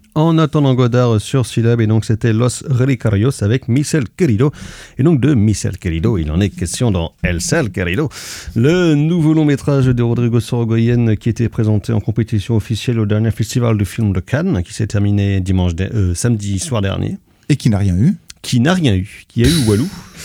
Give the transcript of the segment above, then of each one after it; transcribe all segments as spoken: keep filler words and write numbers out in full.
En attendant Godard sur Syllab, et donc c'était Los Relicarios avec Michel Querido. Et donc de Michel Querido, il en est question dans El Sal Querido, le nouveau long métrage de Rodrigo Sorogoyen qui était présenté en compétition officielle au dernier festival de film de Cannes, qui s'est terminé dimanche de, euh, samedi soir dernier. Et qui n'a rien eu. Qui n'a rien eu, qui a eu Walou.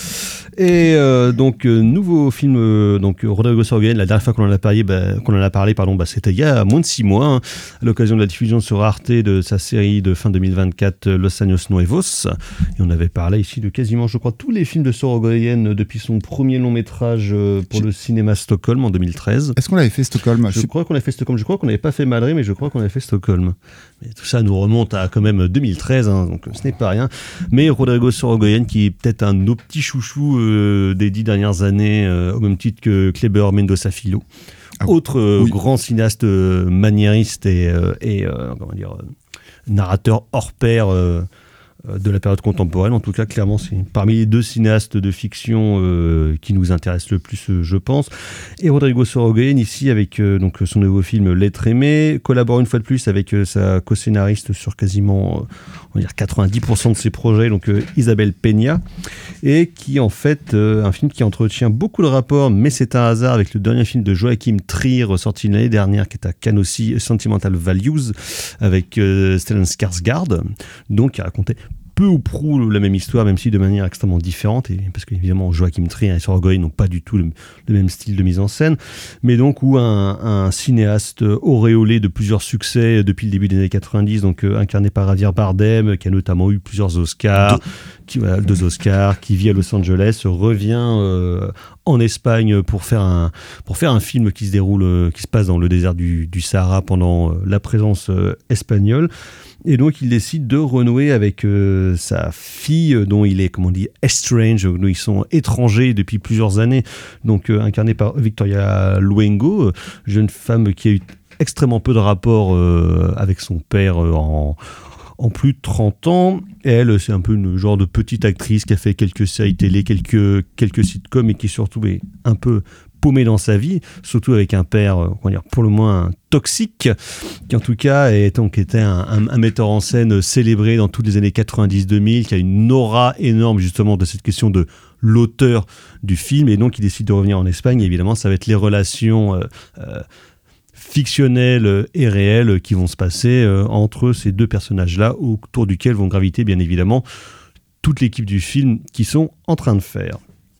Et euh, donc euh, nouveau film euh, donc Rodrigo Sorogoyen. La dernière fois qu'on en a parlé, bah, qu'on en a parlé, pardon, bah, c'était il y a moins de six mois, hein, à l'occasion de la diffusion sur Arte de sa série de fin deux mille vingt-quatre, Los Años Nuevos. Et on avait parlé ici de quasiment, je crois, tous les films de Sorogoyen depuis son premier long métrage euh, pour je... le cinéma Stockholm en deux mille treize. Est-ce qu'on l'avait fait Stockholm? Je, je crois qu'on a fait Stockholm. Je crois qu'on n'avait pas fait Madrid, mais je crois qu'on avait fait Stockholm. Mais tout ça nous remonte à quand même deux mille treize, hein, donc ce n'est pas rien. Mais Rodrigo Sorogoyen, qui est peut-être un de nos petits chouchous euh, des dix dernières années, euh, au même titre que Kleber Mendoza Filho, ah, autre euh, oui. grand cinéaste euh, maniériste et, euh, et euh, comment dire, euh, narrateur hors pair euh, de la période contemporaine. En tout cas, clairement, c'est parmi les deux cinéastes de fiction euh, qui nous intéressent le plus, euh, je pense. Et Rodrigo Sorogoyen, ici, avec euh, donc, son nouveau film L'être aimé, collabore une fois de plus avec euh, sa co-scénariste sur quasiment euh, on va dire quatre-vingt-dix pour cent de ses projets, donc euh, Isabelle Peña, et qui, en fait, euh, un film qui entretient beaucoup de rapports, mais c'est un hasard, avec le dernier film de Joachim Trier, sorti l'année dernière, qui est à Cannes aussi, Sentimental Values, avec euh, Stellan Skarsgård, donc qui racontait peu ou prou la même histoire, même si de manière extrêmement différente, et parce qu'évidemment Joachim Trier et Sorogoyen n'ont pas du tout le, le même style de mise en scène, mais donc où un, un cinéaste auréolé de plusieurs succès depuis le début des années quatre-vingt-dix, donc euh, incarné par Javier Bardem, qui a notamment eu plusieurs Oscars, qui, voilà, deux Oscars, qui vit à Los Angeles, revient euh, en Espagne pour faire un pour faire un film qui se déroule, euh, qui se passe dans le désert du, du Sahara pendant euh, la présence euh, espagnole. Et donc, il décide de renouer avec euh, sa fille, euh, dont il est, comment on dit, estranged, dont ils sont étrangers depuis plusieurs années, donc euh, incarnée par Victoria Luengo, euh, jeune femme qui a eu extrêmement peu de rapports euh, avec son père euh, en, en plus de trente ans. Et elle, c'est un peu une genre de petite actrice qui a fait quelques séries télé, quelques, quelques sitcoms, et qui surtout est un peu paumé dans sa vie, surtout avec un père, euh, comment dire, pour le moins toxique, qui en tout cas est, donc, était un, un, un metteur en scène célébré dans toutes les années quatre-vingt-dix deux mille, qui a une aura énorme justement de cette question de l'auteur du film, et donc il décide de revenir en Espagne. Et évidemment, ça va être les relations euh, euh, fictionnelles et réelles qui vont se passer euh, entre ces deux personnages-là, autour duquel vont graviter bien évidemment toute l'équipe du film qui sont en train de faire.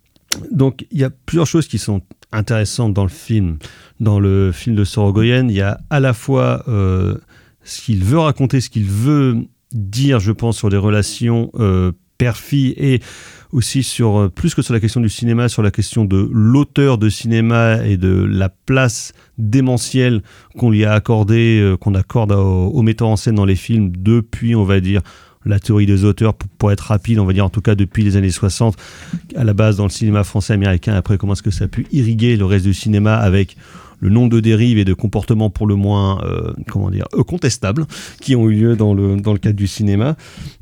Donc il y a plusieurs choses qui sont intéressantes dans le film. Dans le film de Sorogoyen, il y a à la fois euh, ce qu'il veut raconter, ce qu'il veut dire, je pense, sur des relations euh, père-fille, et aussi sur, euh, plus que sur la question du cinéma, sur la question de l'auteur de cinéma et de la place démentielle qu'on lui a accordée, euh, qu'on accorde aux, aux metteurs en scène dans les films depuis, on va dire, la théorie des auteurs, pour, pour être rapide, on va dire en tout cas depuis les années soixante, à la base dans le cinéma français, américain. Après, comment est-ce que ça a pu irriguer le reste du cinéma avec le nombre de dérives et de comportements pour le moins, euh, comment dire, contestables, qui ont eu lieu dans le, dans le cadre du cinéma.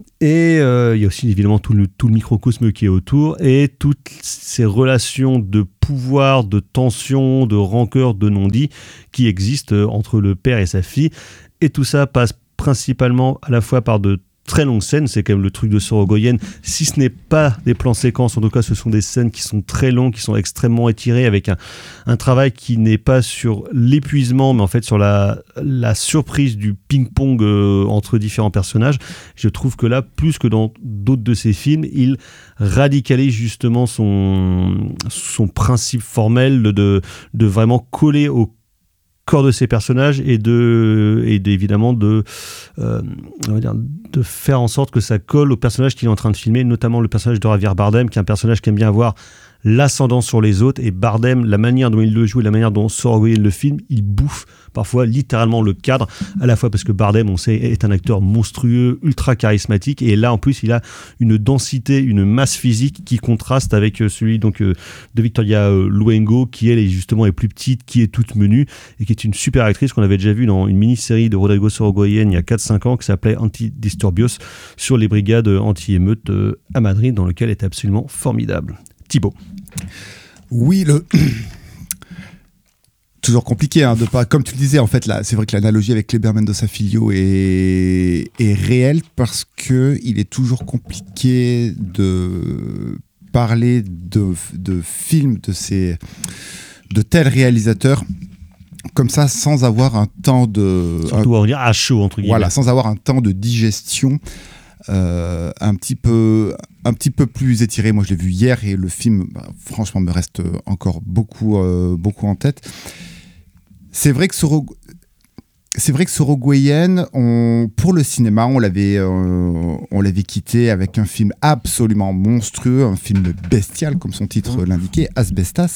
Et euh, il y a aussi évidemment tout le, tout le microcosme qui est autour, et toutes ces relations de pouvoir, de tension, de rancœur, de non-dit qui existent entre le père et sa fille. Et tout ça passe principalement à la fois par de très longue scène, c'est quand même le truc de Sorogoyen, si ce n'est pas des plans séquences, en tout cas ce sont des scènes qui sont très longues, qui sont extrêmement étirées, avec un, un travail qui n'est pas sur l'épuisement, mais en fait sur la, la surprise du ping-pong euh, entre différents personnages. Je trouve que là, plus que dans d'autres de ses films, il radicalise justement son, son principe formel de, de, de vraiment coller au corps de ces personnages, et de et évidemment de euh, on va dire de faire en sorte que ça colle au personnage qu'il est en train de filmer, notamment le personnage de Javier Bardem, qui est un personnage qui aime bien avoir l'ascendant sur les autres. Et Bardem, la manière dont il le joue et la manière dont Sorogoyen le filme, il bouffe parfois littéralement le cadre, à la fois parce que Bardem, on sait, est un acteur monstrueux, ultra charismatique, et là en plus il a une densité, une masse physique qui contraste avec celui donc de Victoria Luengo, qui elle est justement est plus petite, qui est toute menue, et qui est une super actrice qu'on avait déjà vue dans une mini-série de Rodrigo Sorogoyen il y a quatre cinq ans, qui s'appelait Antidisturbios, sur les brigades anti-émeutes à Madrid, dans lequel elle est absolument formidable. Thibaut. Oui, le... toujours compliqué, hein, de pas, comme tu le disais, en fait, là, c'est vrai que l'analogie avec Kleber Mendoza Filho est, est réelle parce que il est toujours compliqué de parler de, de films de ces, de tels réalisateurs comme ça, sans avoir un temps de, surtout, on va dire à chaud entre guillemets. Voilà, sans avoir un temps de digestion. Euh, un petit peu un petit peu plus étiré. Moi je l'ai vu hier et le film bah, franchement me reste encore beaucoup euh, beaucoup en tête. C'est vrai que Soro c'est vrai que Sorogoyen, on pour le cinéma on l'avait euh, on l'avait quitté avec un film absolument monstrueux, un film bestial comme son titre mmh. l'indiquait, Asbestas.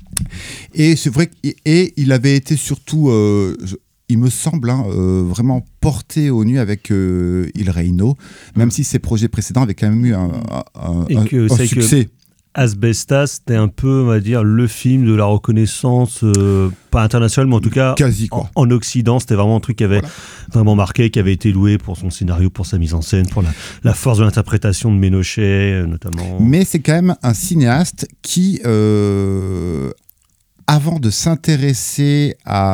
Et c'est vrai que, et il avait été surtout euh, il me semble hein, euh, vraiment porté au nu avec euh, Il Reino, même si ses projets précédents avaient quand même eu un, un, et un, que, un succès. Que Asbestas, c'était un peu, on va dire, le film de la reconnaissance, euh, pas internationale, mais en tout cas, quasi quoi. En, en Occident, c'était vraiment un truc qui avait voilà. vraiment marqué, qui avait été loué pour son scénario, pour sa mise en scène, pour la, la force de l'interprétation de Ménochet, notamment. Mais c'est quand même un cinéaste qui... Euh, avant de s'intéresser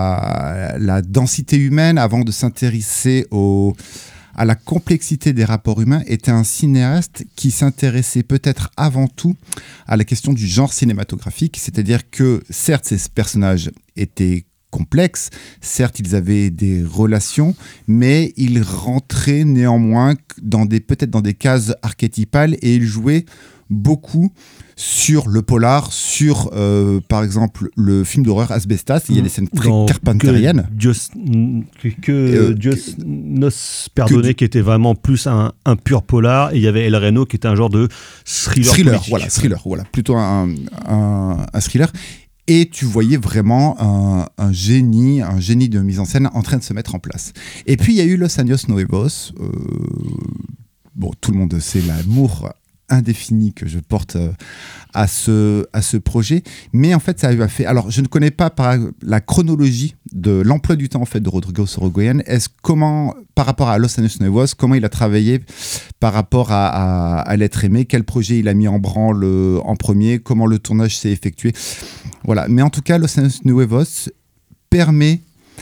à la densité humaine, avant de s'intéresser au, à la complexité des rapports humains, était un cinéaste qui s'intéressait peut-être avant tout à la question du genre cinématographique. C'est-à-dire que, certes, ces personnages étaient complexes, certes, ils avaient des relations, mais ils rentraient néanmoins dans des, peut-être dans des cases archétypales et ils jouaient beaucoup sur le polar, sur euh, par exemple le film d'horreur Asbestas. Il y a des scènes très dans carpenteriennes. Que Dios, que, que euh, Dios nos pardonnait, qui était vraiment plus un, un pur polar, et il y avait El Reno qui était un genre de thriller. Thriller, politique. voilà, thriller, voilà, plutôt un, un, un thriller. Et tu voyais vraiment un, un génie, un génie de mise en scène en train de se mettre en place. Et puis il y a eu Los Años Nuevos. Euh, bon, tout le monde sait l'amour indéfini que je porte euh, à ce à ce projet, mais en fait ça a fait. Alors je ne connais pas par la chronologie de l'emploi du temps en fait de Rodrigo Sorogoyen. Est-ce comment par rapport à Los Años Nuevos, comment il a travaillé par rapport à, à, à l'être aimé, quel projet il a mis en branle en premier, comment le tournage s'est effectué. Voilà, mais en tout cas Los Años Nuevos permet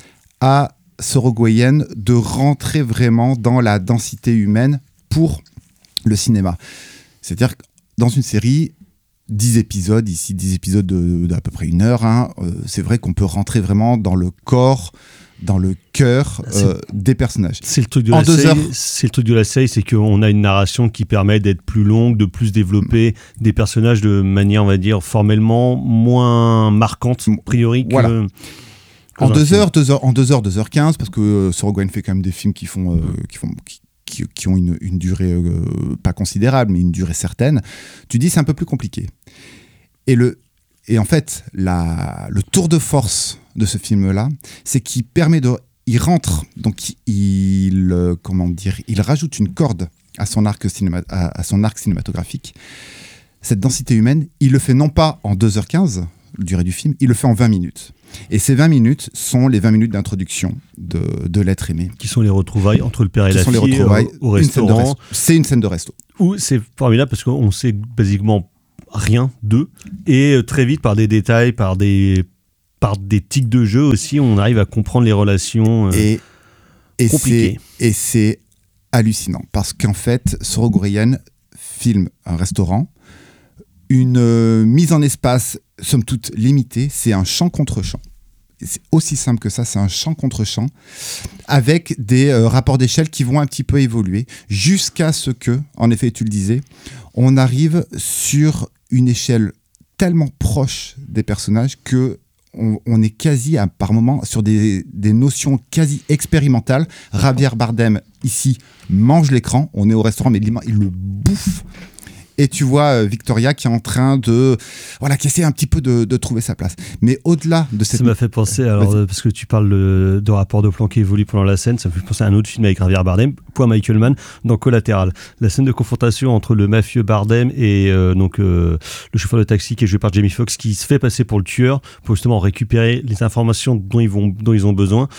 à Sorogoyen de rentrer vraiment dans la densité humaine pour le cinéma. C'est-à-dire que dans une série, dix épisodes, ici dix épisodes de, d'à peu près une heure, hein, euh, c'est vrai qu'on peut rentrer vraiment dans le corps, dans le cœur euh, des personnages. C'est le truc de la série, c'est le truc de la série, c'est qu'on a une narration qui permet d'être plus longue, de plus développer des personnages de manière, on va dire, formellement moins marquante, a priori. Que, voilà. que en deux heures, deux heures, en deux heures, deux heures quinze, parce que euh, Sorogoyen fait quand même des films qui font, euh, qui font, qui, Qui, qui ont une, une durée euh, pas considérable, mais une durée certaine, tu dis c'est un peu plus compliqué. Et, le, et en fait, la, le tour de force de ce film-là, c'est qu'il permet de... Il rentre, donc il, euh, comment dire, il rajoute une corde à son arc, cinéma, à, à son arc cinématographique. Cette densité humaine, il le fait non pas en deux heures quinze, la durée du film, il le fait en vingt minutes. Et ces vingt minutes sont les vingt minutes d'introduction de, de l'être aimé. Qui sont les retrouvailles entre le père et qui la sont fille les retrouvailles, au, au restaurant. C'est une scène de resto. Où c'est formidable parce qu'on sait basiquement rien d'eux. Et très vite, par des détails, par des, par des tics de jeu aussi, on arrive à comprendre les relations euh, et, et compliquées. C'est, et c'est hallucinant. Parce qu'en fait, Sorogoyen filme un restaurant, une euh, mise en espace, somme toute limitée, c'est un champ contre champ. C'est aussi simple que ça, c'est un champ contre champ, avec des euh, rapports d'échelle qui vont un petit peu évoluer, jusqu'à ce que, en effet, tu le disais, on arrive sur une échelle tellement proche des personnages que on, on est quasi, à, par moment, sur des, des notions quasi expérimentales. Javier Bardem, ici, mange l'écran, on est au restaurant, mais il le bouffe. Et tu vois euh, Victoria qui est en train de... Voilà, qui essaie un petit peu de, de trouver sa place. Mais au-delà de cette... Ça m'a fait penser, alors, euh, parce que tu parles de, de rapport de plan qui évolue pendant la scène, ça me fait penser à un autre film avec Javier Bardem, point Michael Mann, dans Collatéral. La scène de confrontation entre le mafieux Bardem et euh, donc, euh, le chauffeur de taxi qui est joué par Jamie Foxx, qui se fait passer pour le tueur, pour justement récupérer les informations dont ils, vont, dont ils ont besoin.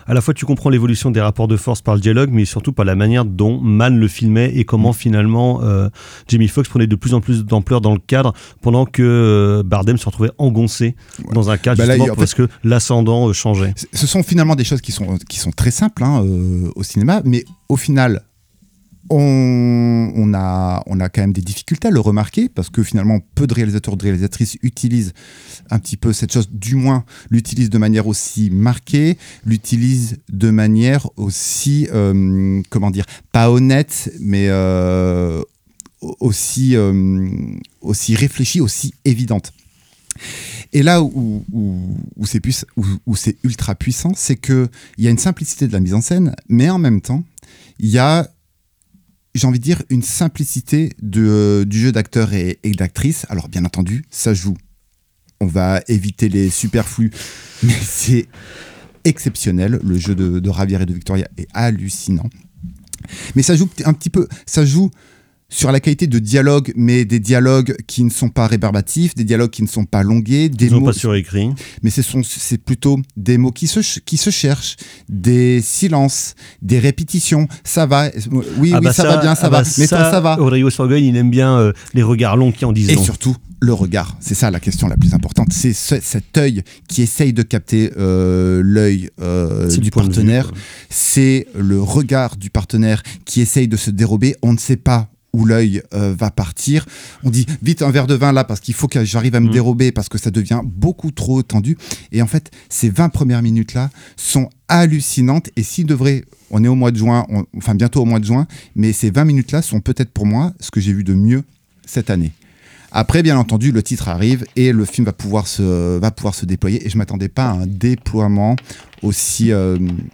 à la fois tu comprends l'évolution des rapports de force par le dialogue, mais surtout par la manière dont Mann le filmait et comment finalement euh, Jamie Foxx prenait de plus en plus d'ampleur dans le cadre, pendant que euh, Bardem se retrouvait engoncé ouais. dans un cadre, bah justement là, parce fait, que l'ascendant euh, changeait. Ce sont finalement des choses qui sont, qui sont très simples hein, euh, au cinéma, mais au final... On, on, a, on a quand même des difficultés à le remarquer parce que finalement peu de réalisateurs ou de réalisatrices utilisent un petit peu cette chose, du moins l'utilisent de manière aussi marquée, l'utilisent de manière aussi, euh, comment dire, pas honnête, mais euh, aussi, euh, aussi réfléchie, aussi évidente. Et là où, où, où, c'est, puiss- où, où c'est ultra puissant, c'est qu'il y a une simplicité de la mise en scène, mais en même temps, il y a j'ai envie de dire, une simplicité de, euh, du jeu d'acteurs et, et d'actrices. Alors, bien entendu, ça joue. On va éviter les superflus, mais c'est exceptionnel. Le jeu de, de Javier et de Victoria est hallucinant. Mais ça joue un petit peu... Ça joue sur la qualité de dialogue, mais des dialogues qui ne sont pas rébarbatifs, des dialogues qui ne sont pas longués, des Ils mots sont pas surécrits. Mais ce sont, c'est plutôt des mots qui se, qui se cherchent, des silences, des répétitions. Ça va, oui, ah oui, bah ça, ça va bien, ça ah va. bah Mais ça, toi, ça va. Rodrigo Sorogoyen, il aime bien euh, les regards longs qui en disent long. Et surtout, le regard. C'est ça la question la plus importante. C'est ce, cet œil qui essaye de capter euh, l'œil euh, du partenaire. Vue, c'est le regard du partenaire qui essaye de se dérober. On ne sait pas où l'œil euh, va partir. On dit vite un verre de vin là parce qu'il faut que j'arrive à me mmh. dérober parce que ça devient beaucoup trop tendu. Et en fait, ces vingt premières minutes là sont hallucinantes et s'il devrait, on est au mois de juin, on, enfin bientôt au mois de juin, mais ces vingt minutes là sont peut-être pour moi ce que j'ai vu de mieux cette année. Après, bien entendu, le titre arrive et le film va pouvoir se, va pouvoir se déployer et je ne m'attendais pas à un déploiement aussi... Euh,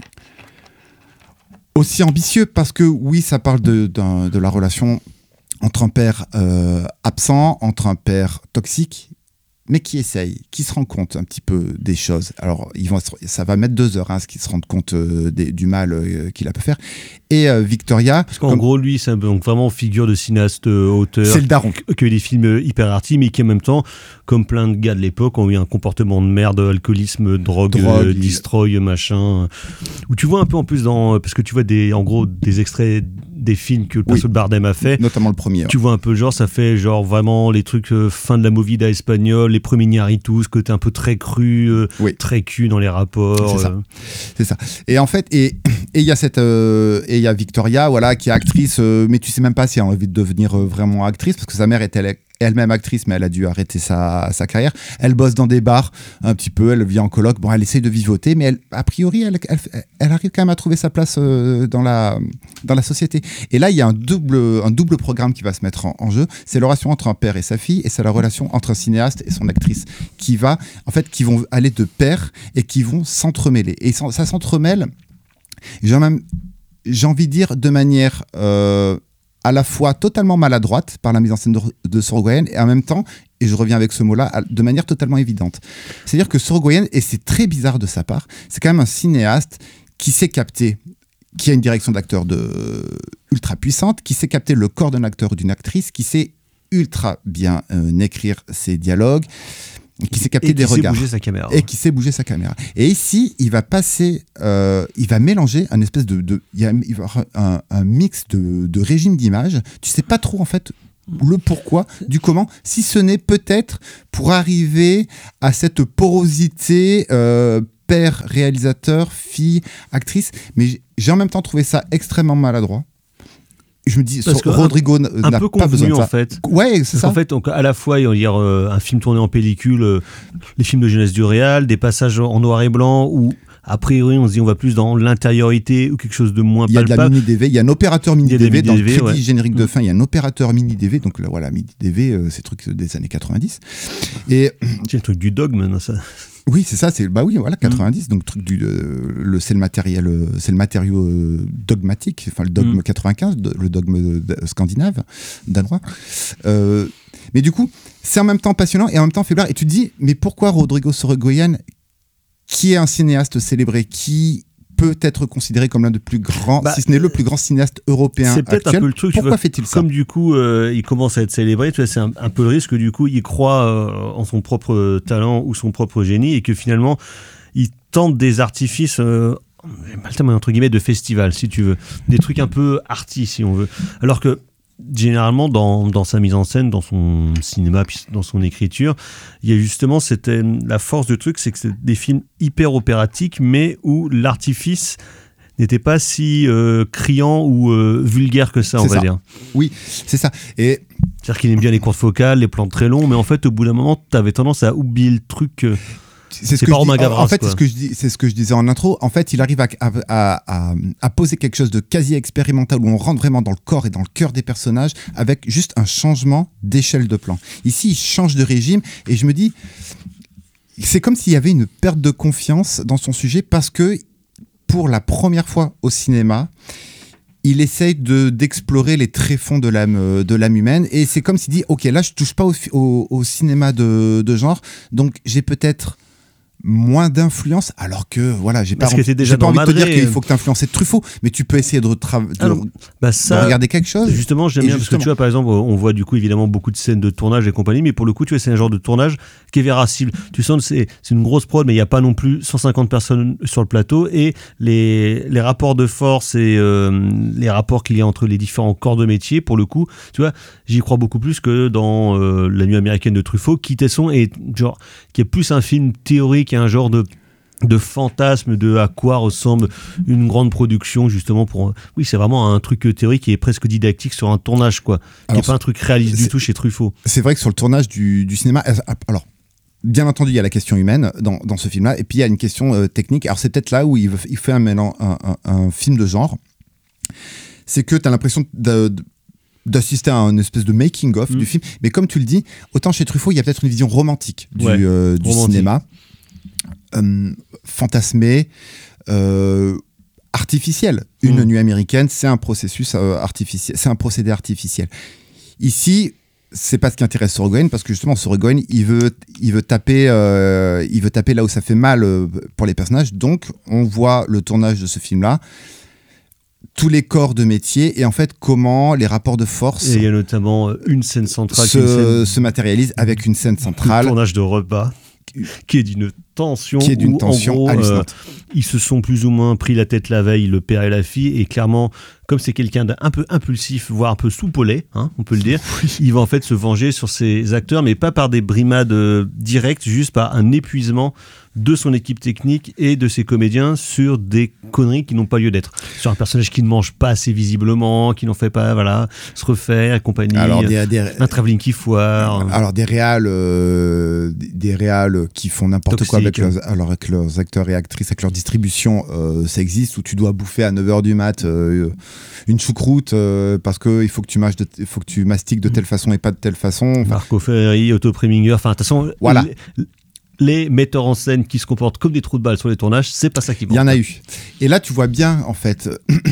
aussi ambitieux parce que oui, ça parle de, de, de la relation entre un père euh, absent, entre un père toxique, mais qui essaye, qui se rend compte un petit peu des choses. Alors, ils vont, ça va mettre deux heures à hein, ce qu'ils se rendent compte euh, des, du mal euh, qu'il a pu faire. Et euh, Victoria... Parce qu'en comme... gros, lui, c'est donc vraiment figure de cinéaste euh, auteur. C'est le daron. Qui a des films hyper arty, mais qui en même temps, comme plein de gars de l'époque, ont eu un comportement de merde, alcoolisme, drogue, drogue euh, il... destroy, machin. Où tu vois un peu en plus dans... Parce que tu vois des, en gros des extraits des films que le perso oui, de Bardem a fait. Notamment le premier. Tu ouais. vois un peu genre, ça fait genre vraiment les trucs euh, fin de la movida espagnole, les premiers Ñarritus, côté un peu très cru, euh, oui. très cul dans les rapports. C'est ça. Euh. C'est ça. Et en fait, et il y a cette, euh, et il y a Victoria, voilà, qui est actrice, euh, mais tu sais même pas si elle a envie de devenir euh, vraiment actrice, parce que sa mère est elle, elle-même actrice, mais elle a dû arrêter sa, sa carrière. Elle bosse dans des bars un petit peu, elle vit en coloc. Bon, elle essaye de vivoter, mais elle, a priori, elle, elle, elle arrive quand même à trouver sa place euh, dans la, dans la société. Et là, il y a un double, un double programme qui va se mettre en, en jeu. C'est la relation entre un père et sa fille, et c'est la relation entre un cinéaste et son actrice, qui va, en fait, qui vont aller de pair et qui vont s'entremêler. Et ça, ça s'entremêle, j'ai même, j'ai envie de dire, de manière euh, à la fois totalement maladroite par la mise en scène de, de Sorogoyen et en même temps, et je reviens avec ce mot-là, de manière totalement évidente. C'est-à-dire que Sorogoyen, et c'est très bizarre de sa part, c'est quand même un cinéaste qui sait capter, qui a une direction d'acteur de, euh, ultra puissante, qui sait capter le corps d'un acteur ou d'une actrice, qui sait ultra bien euh, écrire ses dialogues, qui sait capter des regards. Et qui sait bouger sa caméra. Et qui sait bouger sa caméra. Et ici, il va passer, euh, il va mélanger un espèce de, de il, y a, il va avoir un, un mix de, de régimes d'images. Tu sais pas trop en fait le pourquoi, du comment, si ce n'est peut-être pour arriver à cette porosité euh, père, réalisateur, fille, actrice. Mais j'ai en même temps trouvé ça extrêmement maladroit. Je me dis, parce que Rodrigo un, n'a un peu pas besoin de ça. En fait. Ouais, c'est Parce ça. En fait, donc, à la fois, il y a euh, un film tourné en pellicule, euh, les films de jeunesse du réal, des passages en noir et blanc où, a priori, on se dit on va plus dans l'intériorité ou quelque chose de moins palpable. Il y a de la mini-D V, il y a un opérateur mini-D V. Dans le crédit ouais. générique de fin, il y a un opérateur mini-D V. Donc là, voilà, mini-D V, euh, c'est truc des années quatre-vingt-dix. Et... C'est le truc du dogme, non, ça. Oui, c'est ça, c'est bah oui, voilà, quatre-vingt-dix, mmh. donc truc du euh, le c'est le matériel euh, c'est le matériau euh, dogmatique, enfin le dogme mmh. quatre-vingt-quinze, de, le dogme de, de, scandinave, danois. Euh, mais du coup, c'est en même temps passionnant et en même temps faiblard et tu te dis mais pourquoi Rodrigo Sorogoyen, qui est un cinéaste célébré, qui peut être considéré comme l'un des plus grands, bah, si ce n'est le plus grand cinéaste européen c'est peut-être actuel. Un peu le truc, pourquoi vois, fait-il ça ? Comme du coup, euh, il commence à être célébré, tu vois, c'est un, un peu le risque, du coup, il croit euh, en son propre talent ou son propre génie, et que finalement, il tente des artifices euh, j'ai pas le terme, entre guillemets, de festival, si tu veux. Des trucs un peu arty, si on veut. Alors que, généralement, dans, dans sa mise en scène, dans son cinéma, puis dans son écriture, il y a justement, c'était la force du truc, c'est que c'est des films hyper opératiques, mais où l'artifice n'était pas si euh, criant ou euh, vulgaire que ça, on c'est va ça. dire. Oui, c'est ça. Et c'est-à-dire qu'il aime bien les courtes focales, les plans très longs, mais en fait, au bout d'un moment, tu avais tendance à oublier le truc. Euh, c'est, c'est ce que pas je dis, Romain en, Gavras, en fait, quoi. c'est ce que je dis, c'est ce que je disais en intro. En fait, il arrive à, à, à, à poser quelque chose de quasi expérimental où on rentre vraiment dans le corps et dans le cœur des personnages avec juste un changement d'échelle de plan. Ici, il change de régime et je me dis, c'est comme s'il y avait une perte de confiance dans son sujet parce que pour la première fois au cinéma, il essaye de, d'explorer les tréfonds de l'âme, de l'âme humaine. Et c'est comme s'il dit, OK, là, je touche pas au, au, au cinéma de, de genre, donc j'ai peut-être moins d'influence, alors que, voilà, j'ai pas, Parce que t'es déjà j'ai pas dans envie de te Madré. dire qu'il faut que t'influences Truffaut, mais tu peux essayer de, retra- de, Alors, bah ça, de regarder quelque chose. Justement, j'aime Et bien, justement. parce que tu vois, par exemple, on voit du coup évidemment beaucoup de scènes de tournage et compagnie, mais pour le coup, tu vois, c'est un genre de tournage qui est véracible. Tu sens que c'est, c'est une grosse prod, mais il n'y a pas non plus cent cinquante personnes sur le plateau, et les, les rapports de force et euh, les rapports qu'il y a entre les différents corps de métier, pour le coup, tu vois, j'y crois beaucoup plus que dans euh, La Nuit américaine de Truffaut, qui, Tesson, est genre, qui est plus un film théorique et un genre de de fantasme de à quoi ressemble une grande production, justement pour oui, c'est vraiment un truc théorique qui est presque didactique sur un tournage, quoi, qui n'est pas un truc réaliste du tout chez Truffaut. C'est vrai que sur le tournage du, du cinéma, alors bien entendu il y a la question humaine dans, dans ce film là, et puis il y a une question euh, technique. Alors c'est peut-être là où il, veut, il fait un, un, un, un film de genre, c'est que tu as l'impression de, de d'assister à une espèce de making-of mmh. du film, mais comme tu le dis, autant chez Truffaut il y a peut-être une vision romantique du, ouais, euh, du romantique. cinéma. Euh, fantasmé, euh, artificiel. Une mmh. nuit américaine, c'est un processus euh, artificiel, c'est un procédé artificiel. Ici, c'est pas ce qui intéresse Sorogoyen, parce que justement, Sorogoyen, il veut, il veut taper, euh, il veut taper là où ça fait mal euh, pour les personnages. Donc, on voit le tournage de ce film-là, tous les corps de métier et en fait comment les rapports de force. Et il y a notamment une scène centrale se, une scène... se matérialise avec une scène centrale. Le tournage de repas qui est d'une tension, qui est d'une où, tension en gros, hallucinante. Euh, ils se sont plus ou moins pris la tête la veille, le père et la fille, et clairement, comme c'est quelqu'un d'un peu impulsif, voire un peu soupolé, hein, on peut le dire, oui. il va en fait se venger sur ses acteurs, mais pas par des brimades euh, directes, juste par un épuisement de son équipe technique et de ses comédiens sur des conneries qui n'ont pas lieu d'être. Sur un personnage qui ne mange pas assez visiblement, qui n'en fait pas, voilà, se refaire et compagnie. Alors, des, des, un travelling qui foire. Alors des réals, euh, des réals qui font n'importe Toxique. quoi avec leurs, alors avec leurs acteurs et actrices, avec leur distribution, euh, ça existe, où tu dois bouffer à neuf heures du mat euh, une choucroute euh, parce qu'il faut que tu mâches de, faut que tu mastiques de telle façon et pas de telle façon. Enfin, Marco Ferreri, Otto Preminger, enfin de toute façon, voilà. Les, les metteurs en scène qui se comportent comme des trous de balles sur les tournages, c'est pas ça qui manque. Il y en a eu. Et là, tu vois bien, en fait,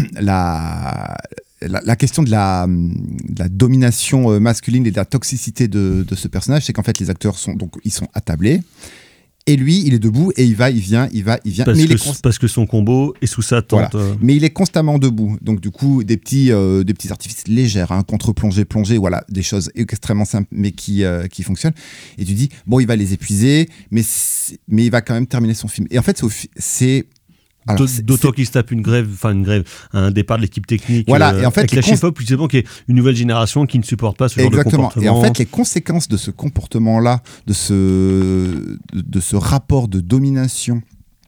la, la, la question de la, de la domination masculine et de la toxicité de, de ce personnage, c'est qu'en fait, les acteurs sont, donc, ils sont attablés. Et lui, il est debout et il va, il vient, il va, il vient. Parce, mais que, il est const... parce que son combo est sous sa tente. Voilà. Euh... Mais il est constamment debout. Donc, du coup, des petits, euh, des petits artifices légers, hein, contre-plongée, plongée, voilà, des choses extrêmement simples, mais qui, euh, qui fonctionnent. Et tu dis, bon, il va les épuiser, mais, mais il va quand même terminer son film. Et en fait, c'est. c'est Alors, D'autant qu'il se tape une grève, enfin une grève, un départ de l'équipe technique. Voilà, euh, et en fait, avec la cons... chef-op, justement, qui est une nouvelle génération qui ne supporte pas ce genre Exactement. de comportement. Et en fait, les conséquences de ce comportement-là, de ce, de ce rapport de domination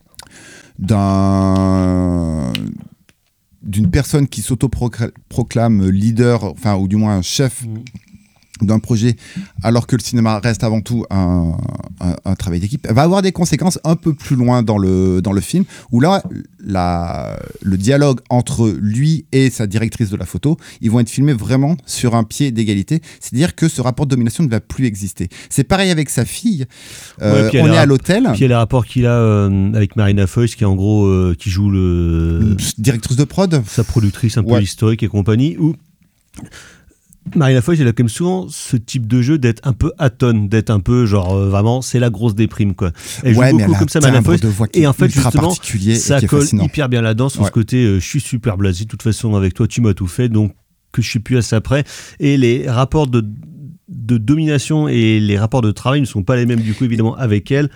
d'un, d'une personne qui s'autoproclame leader, enfin, ou du moins un chef mmh. d'un projet, alors que le cinéma reste avant tout un, un, un travail d'équipe, va avoir des conséquences un peu plus loin dans le, dans le film, où là, la, le dialogue entre lui et sa directrice de la photo, ils vont être filmés vraiment sur un pied d'égalité, c'est-à-dire que ce rapport de domination ne va plus exister. C'est pareil avec sa fille, euh, ouais, on est à l'hôtel. Puis il y a les rapports qu'il a euh, avec Marina Foïs, qui en gros, euh, qui joue le... directrice de prod. Sa productrice un peu ouais. historique et compagnie, où... Marina Foïs, elle a quand même souvent ce type de jeu d'être un peu atone, d'être un peu genre euh, vraiment c'est la grosse déprime quoi. Elle ouais, joue beaucoup comme ça Marina Foïs et en fait justement ça colle fascinant. hyper bien là-dedans sur ouais. ce côté euh, je suis super blasé de toute façon avec toi tu m'as tout fait donc que je suis plus assez près et les rapports de de domination et les rapports de travail ne sont pas les mêmes du coup évidemment avec elle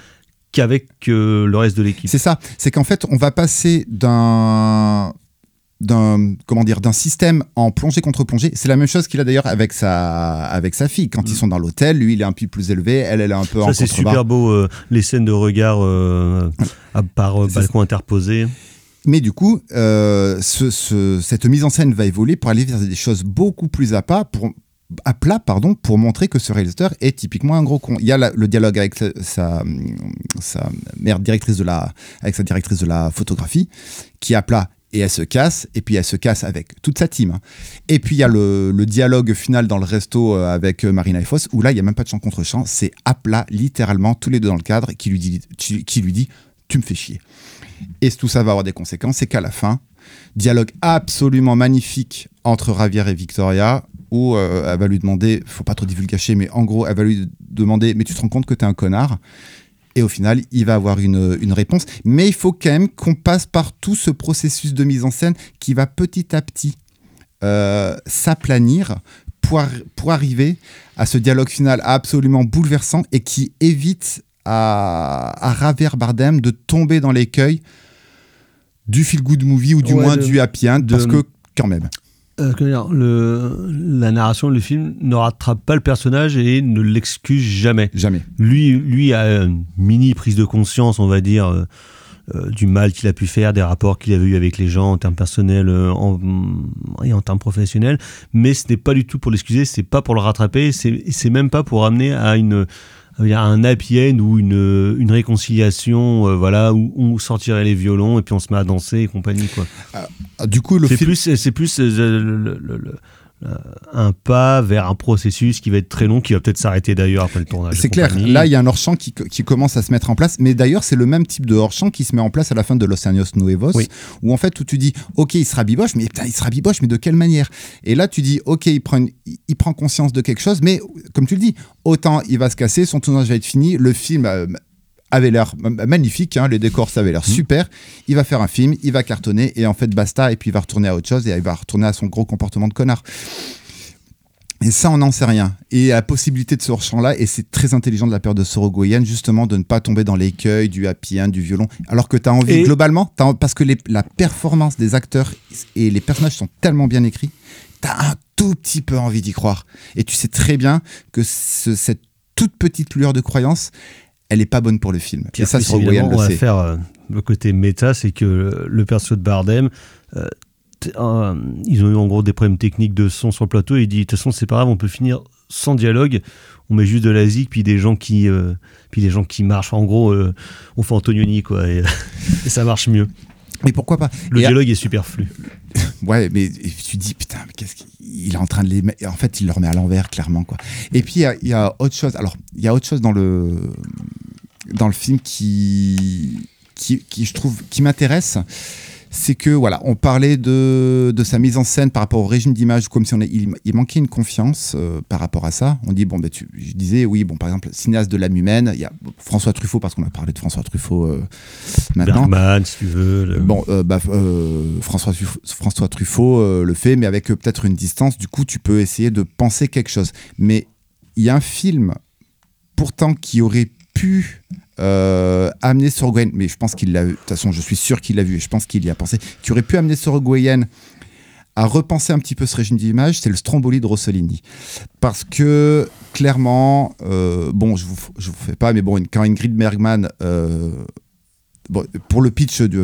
qu'avec euh, le reste de l'équipe. C'est ça, c'est qu'en fait, on va passer d'un d'un comment dire d'un système en plongée contre plongée. C'est la même chose qu'il a d'ailleurs avec sa avec sa fille quand mmh. ils sont dans l'hôtel. Lui, il est un peu plus élevé, elle, elle est un peu ça, en c'est contrebas. Super beau euh, les scènes de regard euh, à, par euh, balcon interposé. Mais du coup, euh, ce, ce, cette mise en scène va évoluer pour aller vers des choses beaucoup plus à pas pour à plat, pardon, pour montrer que ce réalisateur est typiquement un gros con. Il y a la, le dialogue avec sa, sa, sa mère directrice de la avec sa directrice de la photographie qui est à plat. Et elle se casse, et puis elle se casse avec toute sa team. Et puis il y a le, le dialogue final dans le resto avec Marina et Foss, où là, il n'y a même pas de chant contre chant, c'est à plat, littéralement, tous les deux dans le cadre, qui lui dit, qui lui dit tu me fais chier. Et tout ça va avoir des conséquences, c'est qu'à la fin, dialogue absolument magnifique entre Javier et Victoria, où euh, elle va lui demander, faut pas trop divulgacher, mais en gros, elle va lui demander, mais tu te rends compte que t'es un connard ? Et au final, il va avoir une, une réponse. Mais il faut quand même qu'on passe par tout ce processus de mise en scène qui va petit à petit euh, s'aplanir pour, pour arriver à ce dialogue final absolument bouleversant et qui évite à, à Javier Bardem de tomber dans l'écueil du feel-good movie ou du ouais, moins de, du happy end, de, parce que quand même... Euh, dire, le, la narration du film ne rattrape pas le personnage et ne l'excuse jamais. Jamais. Lui, lui a une mini prise de conscience, on va dire, euh, euh, du mal qu'il a pu faire, des rapports qu'il avait eu avec les gens en termes personnels euh, en, et en termes professionnels, mais ce n'est pas du tout pour l'excuser, c'est pas pour le rattraper, c'est, c'est même pas pour amener à une... un happy end ou une, une réconciliation, euh, voilà, où on sortirait les violons et puis on se met à danser et compagnie, quoi. Euh, du coup, le c'est film... plus, c'est plus euh, le, le, le, le, un pas vers un processus qui va être très long, qui va peut-être s'arrêter d'ailleurs après le tournage. C'est clair, là il y a un hors-champ qui, qui commence à se mettre en place, mais d'ailleurs c'est le même type de hors-champ qui se met en place à la fin de Los Años Nuevos, oui. Où en fait où tu dis ok il sera biboche, mais putain il sera biboche, mais de quelle manière? Et là tu dis ok il prend, une, il prend conscience de quelque chose, mais comme tu le dis, autant il va se casser, son tournage va être fini, le film euh, avait l'air magnifique, hein, les décors ça avait l'air mmh. super, il va faire un film, il va cartonner et en fait basta, et puis il va retourner à autre chose et il va retourner à son gros comportement de connard. Et ça, on n'en sait rien. Et la possibilité de ce hors-champ-là, et c'est très intelligent de la part de Sorogoyen, justement, de ne pas tomber dans l'écueil du happy end, du violon, alors que tu as envie, et... globalement, t'as, parce que les, la performance des acteurs et les personnages sont tellement bien écrits, tu as un tout petit peu envie d'y croire. Et tu sais très bien que ce, cette toute petite lueur de croyance, elle n'est pas bonne pour le film. Puis et ça, Sorogoyen le sait. On va sait. faire euh, le côté méta, c'est que le perso de Bardem... Euh, Euh, ils ont eu en gros des problèmes techniques de son sur le plateau et il dit de toute façon c'est pas grave, on peut finir sans dialogue, on met juste de la zik puis des gens qui euh, puis des gens qui marchent, en gros euh, on fait Antonioni quoi et, et ça marche mieux. Mais pourquoi pas? Le et dialogue à... est superflu. Ouais, mais tu dis putain, mais qu'est-ce qu'il est en train de les mettre. En fait, il le remet à l'envers clairement quoi. Et puis il y, y a autre chose. Alors il y a autre chose dans le dans le film qui qui, qui je trouve qui m'intéresse. C'est que voilà, on parlait de, de sa mise en scène par rapport au régime d'image, comme si on est, il, il manquait une confiance euh, par rapport à ça. On dit bon, ben tu, je disais oui, bon par exemple cinéaste de l'âme humaine, il y a François Truffaut parce qu'on a parlé de François Truffaut euh, maintenant. Bergman, si tu veux. Le... Bon, euh, bah, euh, François François Truffaut euh, le fait, mais avec euh, peut-être une distance. Du coup, tu peux essayer de penser quelque chose. Mais il y a un film pourtant qui aurait pu Euh, amener Sorogoyen, mais je pense qu'il l'a vu, de toute façon je suis sûr qu'il l'a vu et je pense qu'il y a pensé, qui aurait pu amener Sorogoyen à repenser un petit peu ce régime d'image, c'est le Stromboli de Rossellini, parce que clairement euh, bon je vous, je vous fais pas, mais bon quand Ingrid Bergman euh, bon, pour le pitch de